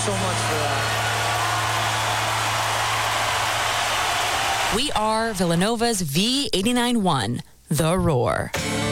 so much for that. We are Villanova's V89.1, The Roar.